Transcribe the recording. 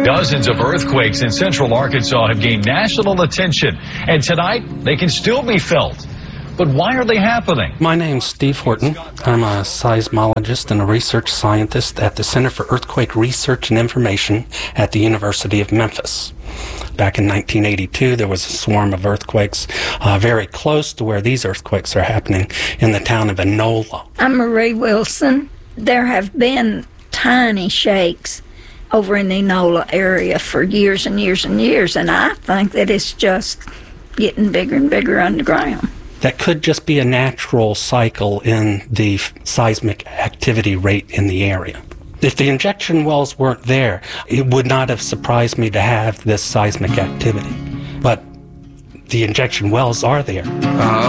Dozens of earthquakes in central Arkansas have gained national attention, and tonight they can still be felt. But why are they happening? My name's Steve Horton. I'm a seismologist and a research scientist at the Center for Earthquake Research and Information at the University of Memphis. Back in 1982, there was a swarm of earthquakes very close to where these earthquakes are happening in the town of Enola. I'm Marie Wilson. There have been tiny shakes over in the Enola area for years and years and years, and I think that it's just getting bigger and bigger underground. That could just be a natural cycle in the seismic activity rate in the area. If the injection wells weren't there, it would not have surprised me to have this seismic activity. But the injection wells are there.